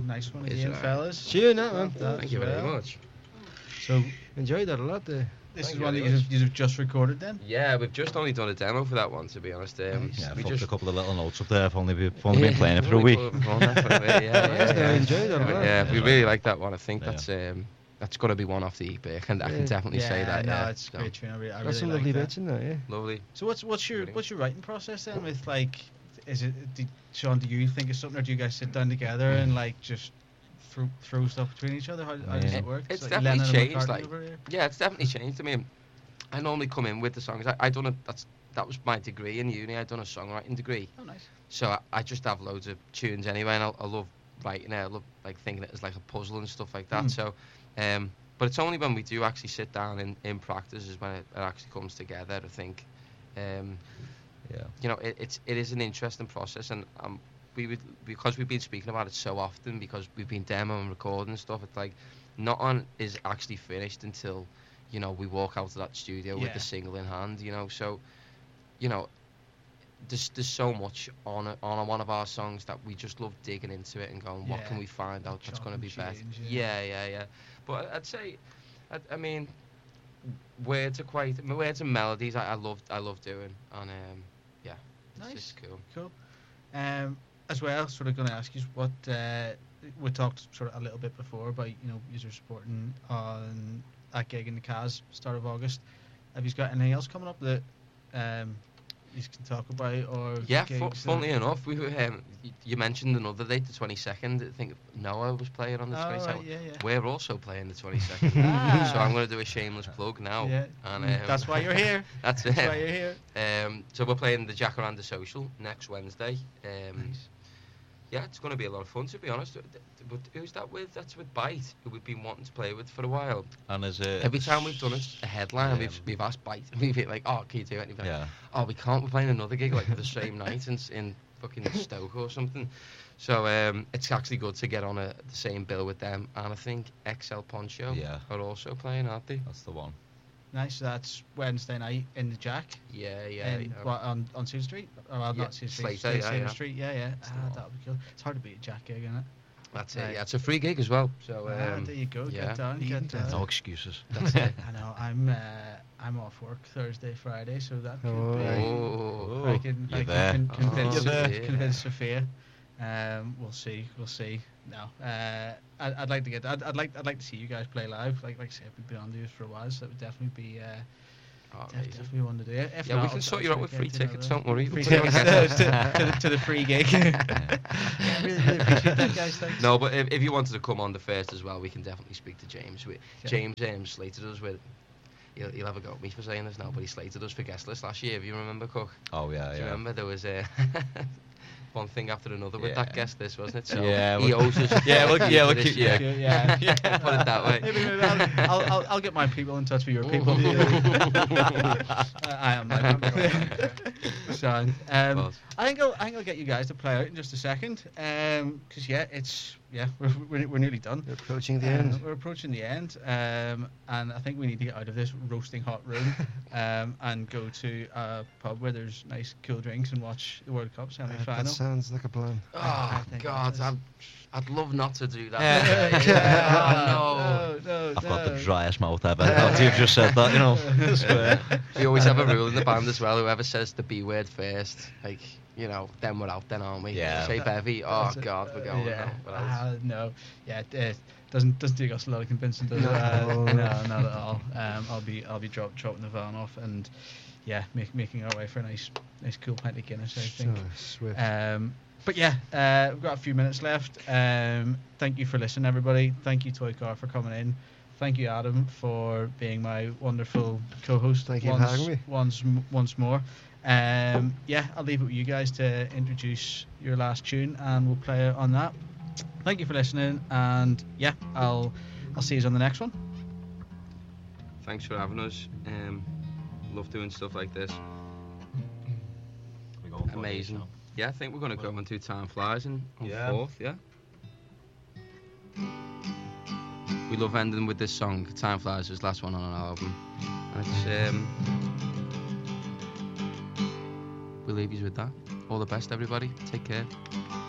Nice one Is again, it? fellas. Cheering that, man. Thank you very much. So Enjoyed that a lot. this Thank is you one that very much. you've just recorded then? Yeah, we've just only done a demo for that one, to be honest. Yeah, we I've just a couple of little notes up there. I've only been playing it for a week. I enjoyed that a lot. Yeah, we really like that one. I think Yeah. that's got to be one off the EP. I can definitely say that. No, Yeah, it's a great tune. I really Got some like lovely that. bits in there, yeah. lovely. So what's your writing process then? With like, is it Sean? Do you think of something, or do you guys sit down together and like just throw stuff between each other? How does it work? It's like definitely Lennon and changed. McCartney Like, over here? yeah, it's definitely changed. I mean, I normally come in with the songs. That was my degree in uni. I'd done a songwriting degree. Oh, nice. So I just have loads of tunes anyway, and I love writing it. I love like thinking it as like a puzzle and stuff like that. So, but it's only when we do actually sit down in practice is when it actually comes together. I think, you know, it is an interesting process, and because we've been speaking about it so often, because we've been demoing and recording and stuff. It's like not on is actually finished until, you know, we walk out of that studio with the single in hand. You know, so, you know. There's so much on one of our songs that we just love digging into it and going, what can we find out that's going to be best? Yeah. But I'd say, I mean, words and melodies I love doing, and yeah, it's Nice. just cool. Cool. As well, sort of going to ask you what we talked sort of a little bit before about, you know, you're supporting on that gig in the Cas start of August. Have you got anything else coming up that you can talk about, or Yeah, gigs funnily enough, we were, you mentioned another date, the 22nd. I think Noah was playing on the 22nd. Right, yeah. We're also playing the 22nd. So I'm going to do a shameless plug now. Yeah. And, that's why you're here. That's That's why you're here. So we're playing the Jacaranda Social next Wednesday. Nice. Yeah, it's going to be a lot of fun, to be honest. But who's that with? That's with Bite, who we've been wanting to play with for a while. And is it Every time we've done a headline, we've asked Bite. We've been like, oh, can you do it? And he's like, Yeah. oh, we can't. We're playing another gig like the same night in fucking Stoke or something. So it's actually good to get on the same bill with them. And I think XL Poncho are also playing, aren't they? That's the one. Nice. That's Wednesday night in the Jack. Yeah. What, on Seal Street? Or well, not Seal Street. Slater, Slater yeah. Street. Yeah. That would be cool. It's hard to beat a Jack gig, isn't it? That's Right. it. Yeah, it's a free gig as well. So there you go. yeah. Get down. No excuses. That's it. I know. I'm off work Thursday, Friday, so that could Oh, be. Oh, I can you're there. Convince Sophia. We'll see. No, I'd like to get. I'd like to see you guys play live. Like I said, we've been on these for a while, so it would definitely be. amazing. Definitely one to do. If Yeah, not, we I'll can sort try you out to with get free to tickets. another- Don't worry. Free We'll put you on tickets guest. to the free gig. Really appreciate that, guys. Thanks. No, but if you wanted to come on the first as well, we can definitely speak to James. James slated us with. He'll have a go at me for saying this now, but he slated us for guest list last year. If you remember, Cook. Oh yeah, Do you remember there was one thing after another with Yeah. that guest list, wasn't it? So Yeah, he owes us. we'll this keep- year. Yeah. Put it that way. Maybe I'll get my people in touch with your people. I am my man. Sean, Boss. I think I'll get you guys to play out in just a second. Because we're nearly done. We're approaching the end. We're approaching the end. And I think we need to get out of this roasting hot room and go to a pub where there's nice cool drinks and watch the World Cup That semi-final. sounds like a plan. Oh I think God, it is. I'd love not to do that. No. I've got the driest mouth ever. After you've just said that, you know. I swear. We always have a rule in the band as well. Whoever says the B word first, like, you know, then we're out, then aren't we? Yeah. Say Bevy. Oh That's it. God, we're going Yeah. now. What else? No. Yeah. Doesn't take us a lot of convincing, does it? No. No, not at all. I'll be dropping the van off and making our way for a nice cool pint of Guinness, I think. So swift. But yeah, we've got a few minutes left. Thank you for listening, everybody. Thank you, Toy Car, for coming in. Thank you, Adam, for being my wonderful co-host. Thank you for having me. Once more. I'll leave it with you guys to introduce your last tune, and we'll play it on that. Thank you for listening, and I'll see you on the next one. Thanks for having us. Love doing stuff like this. We're going for Amazing. these now. Yeah, I think we're going to go on to Time Flies on Yeah. 4th, yeah? We love ending with this song. Time Flies is the last one on our album. And it's, we'll leave you with that. All the best, everybody. Take care.